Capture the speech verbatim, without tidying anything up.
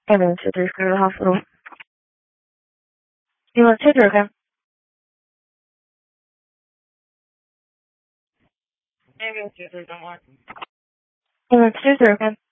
Ambulance two three, go to the hospital. Ambulance two three, okay? Ambulance two three, don't worry. Ambulance two three, okay?